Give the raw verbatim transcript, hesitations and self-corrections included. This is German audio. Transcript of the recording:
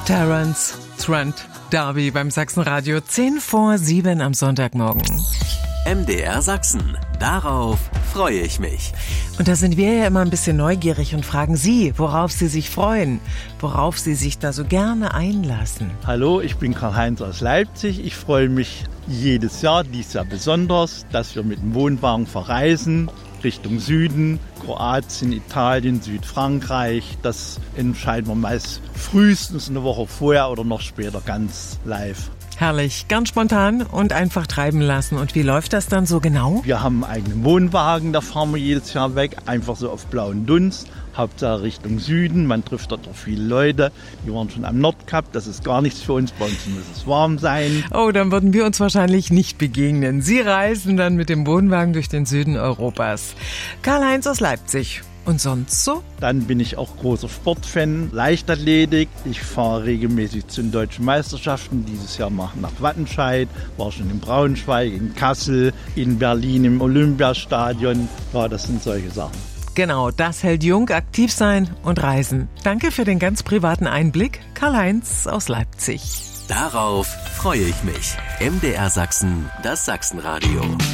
Terence Trent D'Arby beim Sachsenradio, zehn vor sieben am Sonntagmorgen. M D R Sachsen. Darauf freue ich mich. Und da sind wir ja immer ein bisschen neugierig und fragen Sie, worauf Sie sich freuen, worauf Sie sich da so gerne einlassen. Hallo, ich bin Karl-Heinz aus Leipzig. Ich freue mich jedes Jahr, dies Jahr besonders, dass wir mit dem Wohnwagen verreisen, Richtung Süden, Kroatien, Italien, Südfrankreich. Das entscheiden wir meist frühestens eine Woche vorher oder noch später ganz live. Herrlich, ganz spontan und einfach treiben lassen. Und wie läuft das dann so genau? Wir haben einen eigenen Wohnwagen, da fahren wir jedes Jahr weg, einfach so auf blauen Dunst, Hauptsache Richtung Süden. Man trifft dort auch viele Leute, die waren schon am Nordkap, das ist gar nichts für uns, bei uns muss es warm sein. Oh, dann würden wir uns wahrscheinlich nicht begegnen. Sie reisen dann mit dem Wohnwagen durch den Süden Europas. Karl-Heinz aus Leipzig. Und sonst so? Dann bin ich auch großer Sportfan, Leichtathletik. Ich fahre regelmäßig zu den deutschen Meisterschaften. Dieses Jahr nach Wattenscheid, war schon in Braunschweig, in Kassel, in Berlin im Olympiastadion. Ja, das sind solche Sachen. Genau, das hält jung, aktiv sein und reisen. Danke für den ganz privaten Einblick, Karl-Heinz aus Leipzig. Darauf freue ich mich. M D R Sachsen, das Sachsenradio.